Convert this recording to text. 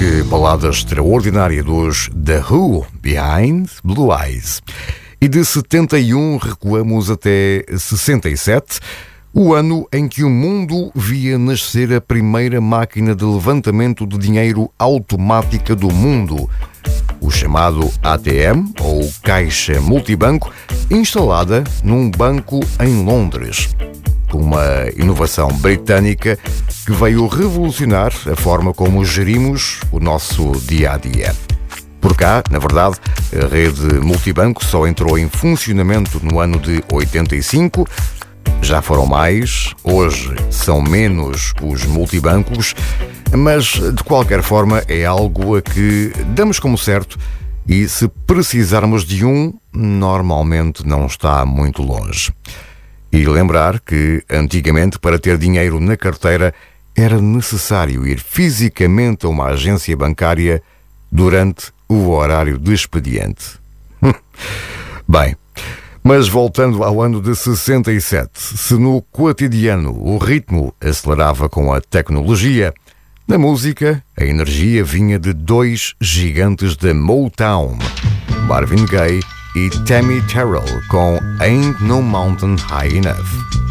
Que balada extraordinária dos The Who, Behind Blue Eyes. E de 71 recuamos até 67, o ano em que o mundo via nascer a primeira máquina de levantamento de dinheiro automática do mundo, o chamado ATM, ou Caixa Multibanco, instalada num banco em Londres. Uma inovação britânica que veio revolucionar a forma como gerimos o nosso dia-a-dia. Por cá, na verdade, a rede multibanco só entrou em funcionamento no ano de 85. Já foram mais, hoje são menos os multibancos, mas de qualquer forma é algo a que damos como certo e se precisarmos de um, normalmente não está muito longe. E lembrar que, antigamente, para ter dinheiro na carteira, era necessário ir fisicamente a uma agência bancária durante o horário de expediente. Bem, mas voltando ao ano de 67, se no cotidiano o ritmo acelerava com a tecnologia, na música a energia vinha de dois gigantes da Motown, Marvin Gaye e Tammy Terrell com Ain't No Mountain High Enough.